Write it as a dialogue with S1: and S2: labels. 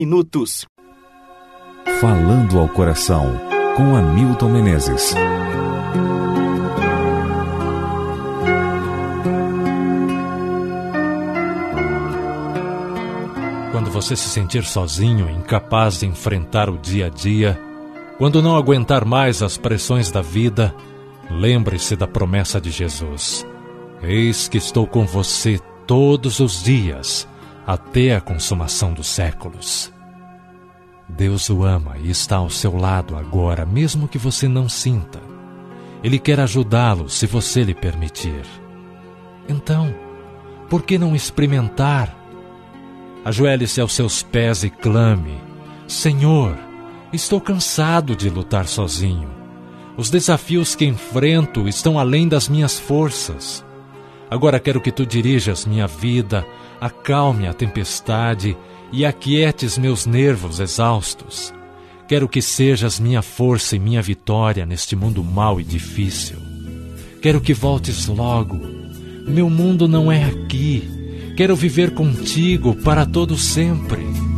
S1: minutos.
S2: Falando ao Coração, com Hamilton Menezes.
S3: Quando você se sentir sozinho, incapaz de enfrentar o dia a dia, quando não aguentar mais as pressões da vida, lembre-se da promessa de Jesus. Eis que estou com você todos os dias, até a consumação dos séculos. Deus o ama e está ao seu lado agora, mesmo que você não sinta. Ele quer ajudá-lo se você lhe permitir. Então, por que não experimentar? Ajoelhe-se aos seus pés e clame: Senhor, estou cansado de lutar sozinho. Os desafios que enfrento estão além das minhas forças. Agora quero que tu dirijas minha vida, acalme a tempestade e aquietes meus nervos exaustos. Quero que sejas minha força e minha vitória neste mundo mau e difícil. Quero que voltes logo. Meu mundo não é aqui. Quero viver contigo para todo sempre.